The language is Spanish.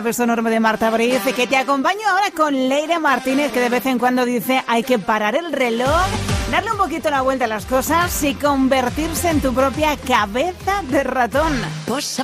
Beso enorme de Marta Briz, que te acompaño ahora con Leire Martínez, que de vez en cuando dice hay que parar el reloj, darle un poquito la vuelta a las cosas y convertirse en tu propia cabeza de ratón.